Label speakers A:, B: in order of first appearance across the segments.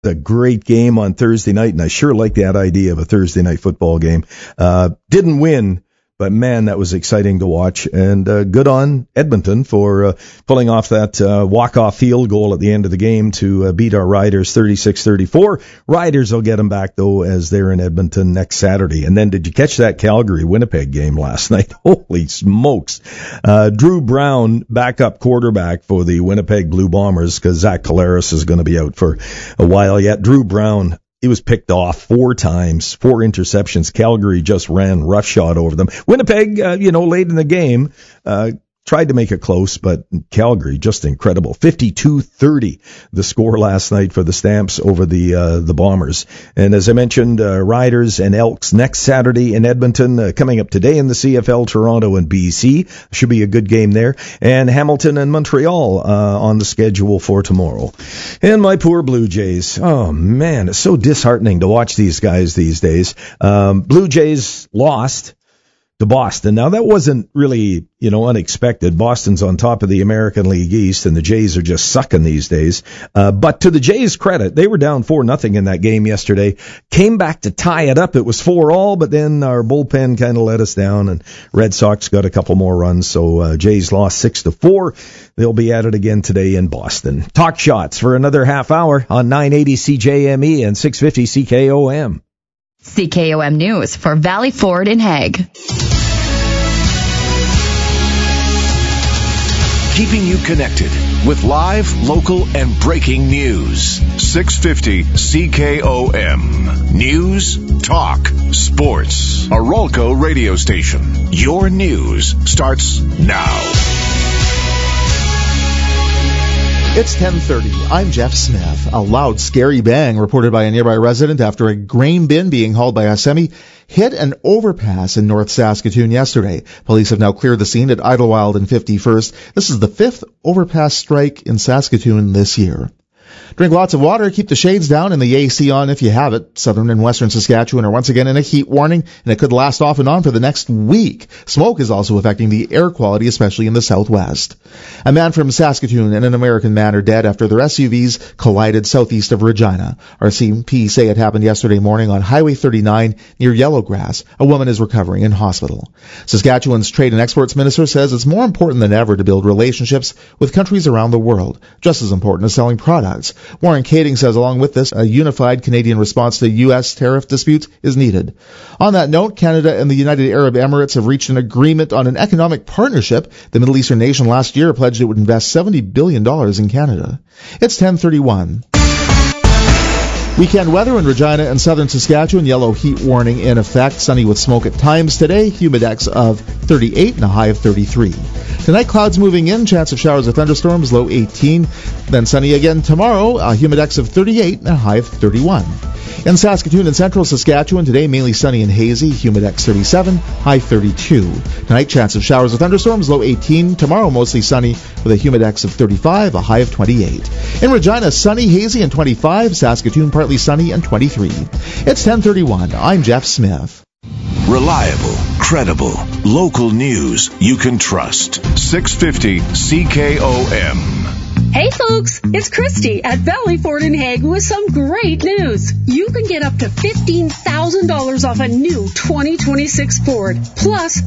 A: A great game on Thursday night, and I sure like that idea of a Thursday night football game. Didn't win, but man, that was exciting to watch, and good on Edmonton for pulling off that walk-off field goal at the end of the game to beat our Riders 36-34. Riders will get them back, though, as they're in Edmonton next Saturday. And then did you catch that Calgary-Winnipeg game last night? Holy smokes. Drew Brown, backup quarterback for the Winnipeg Blue Bombers, because Zach Collaros is going to be out for a while yet. Drew Brown, he was picked off 4 times, 4 interceptions. Calgary just ran roughshod over them. Winnipeg, late in the game, tried to make it close, but Calgary, just incredible. 52-30, the score last night for the Stamps over the Bombers. And as I mentioned, Riders and Elks next Saturday in Edmonton, coming up today in the CFL, Toronto and BC. Should be a good game there. And Hamilton and Montreal on the schedule for tomorrow. And my poor Blue Jays. Oh, man, it's so disheartening to watch these guys these days. Blue Jays lost to Boston. Now, that wasn't really, unexpected. Boston's on top of the American League East, and the Jays are just sucking these days. But to the Jays' credit, they were down 4-0 in that game yesterday. Came back to tie it up. It was 4-4, but then our bullpen kind of let us down, and Red Sox got a couple more runs. So Jays lost 6-4. They'll be at it again today in Boston. Talk Shots for another half hour on 980 CJME and 650 CKOM.
B: CKOM News for Valley Ford in Hague.
C: Keeping you connected with live, local, and breaking news. 650 CKOM. News, talk, sports. A Rolco radio station. Your news starts now.
D: It's 10:30. I'm Jeff Smith. A loud, scary bang reported by a nearby resident after a grain bin being hauled by a semi hit an overpass in North Saskatoon yesterday. Police have now cleared the scene at Idlewild and 51st. This is the 5th overpass strike in Saskatoon this year. Drink lots of water, keep the shades down and the AC on if you have it. Southern and western Saskatchewan are once again in a heat warning, and it could last off and on for the next week. Smoke is also affecting the air quality, especially in the southwest. A man from Saskatoon and an American man are dead after their SUVs collided southeast of Regina. RCMP say it happened yesterday morning on Highway 39 near Yellowgrass. A woman is recovering in hospital. Saskatchewan's Trade and Exports Minister says it's more important than ever to build relationships with countries around the world, just as important as selling products. Warren Kading says along with this, a unified Canadian response to U.S. tariff disputes is needed. On that note, Canada and the United Arab Emirates have reached an agreement on an economic partnership. The Middle Eastern nation last year pledged it would invest $70 billion in Canada. It's 10:31. Weekend weather in Regina and southern Saskatchewan. Yellow heat warning in effect. Sunny with smoke at times today. Humidex of 38 and a high of 33. Tonight, clouds moving in. Chance of showers or thunderstorms, low 18. Then sunny again tomorrow. A humidex of 38 and a high of 31. In Saskatoon and central Saskatchewan, today mainly sunny and hazy. Humidex 37, high 32. Tonight, chance of showers or thunderstorms, low 18. Tomorrow, mostly sunny with a humidex of 35, a high of 28. In Regina, sunny, hazy, and 25. Saskatoon, partly sunny, and 23. It's 10:31. I'm Jeff Smith.
C: Reliable, credible, local news you can trust. 650 CKOM.
E: Hey folks, it's Christy at Valley Ford in Hague with some great news. You can get up to $15,000 off a new 2026 Ford, plus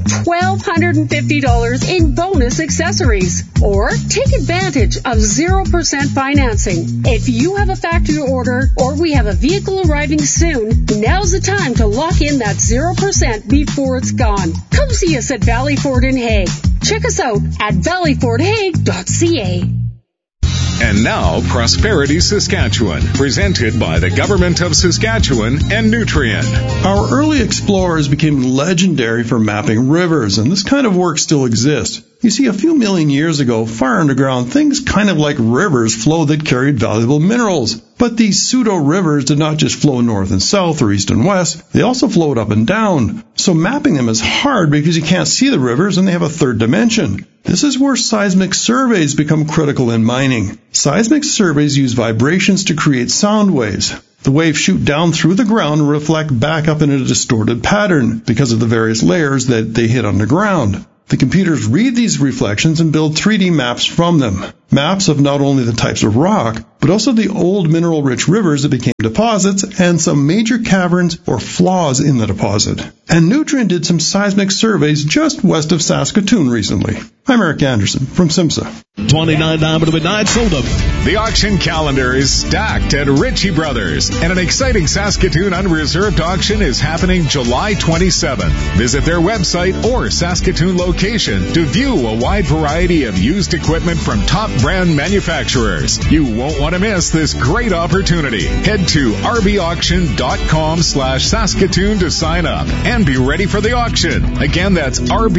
E: $1,250 in bonus accessories. Or take advantage of 0% financing. If you have a factory order or we have a vehicle arriving soon, now's the time to lock in that 0% before it's gone. Come see us at Valley Ford in Hague. Check us out at valleyfordhague.ca.
F: And now, Prosperity Saskatchewan, presented by the Government of Saskatchewan and Nutrien.
G: Our early explorers became legendary for mapping rivers, and this kind of work still exists. You see, a few million years ago, far underground, things kind of like rivers flowed that carried valuable minerals. But these pseudo-rivers did not just flow north and south or east and west. They also flowed up and down. So mapping them is hard because you can't see the rivers and they have a third dimension. This is where seismic surveys become critical in mining. Seismic surveys use vibrations to create sound waves. The waves shoot down through the ground and reflect back up in a distorted pattern because of the various layers that they hit underground. The computers read these reflections and build 3D maps from them. Maps of not only the types of rock, but also the old mineral-rich rivers that became deposits and some major caverns or flaws in the deposit. And Nutrien did some seismic surveys just west of Saskatoon recently. I'm Eric Anderson from SIMSA.
H: 29 down to midnight, sold up.
F: The auction calendar is stacked at Ritchie Brothers, and an exciting Saskatoon unreserved auction is happening July 27th. Visit their website or Saskatoon location to view a wide variety of used equipment from top brand manufacturers. You won't want to miss this great opportunity. Head to rbauction.com/Saskatoon to sign up and be ready for the auction. Again, that's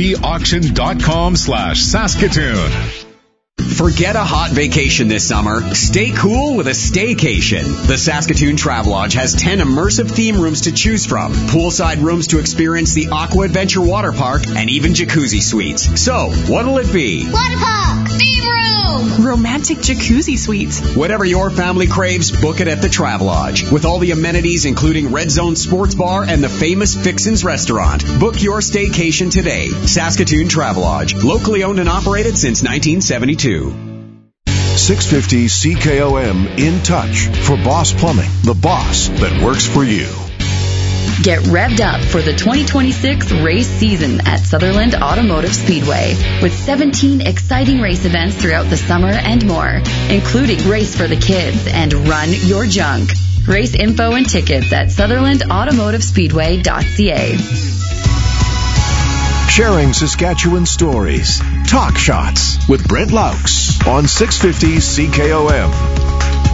F: rbauction.com/Saskatoon.
I: Forget a hot vacation this summer. Stay cool with a staycation. The Saskatoon Travelodge has 10 immersive theme rooms to choose from, poolside rooms to experience the Aqua Adventure Water Park, and even jacuzzi suites. So, what'll it be?
J: Water park! Theme room!
K: Romantic jacuzzi suites.
I: Whatever your family craves, book it at the Travelodge. With all the amenities including Red Zone Sports Bar and the famous Fixin's Restaurant. Book your staycation today. Saskatoon Travelodge. Locally owned and operated since 1972.
C: 650 CKOM In Touch for Boss Plumbing, the boss that works for you.
B: Get revved up for the 2026 race season at Sutherland Automotive Speedway with 17 exciting race events throughout the summer and more, including Race for the Kids and Run Your Junk. Race info and tickets at SutherlandAutomotiveSpeedway.ca.
C: Sharing Saskatchewan stories. Talk Shots with Brent Laux on 650 CKOM.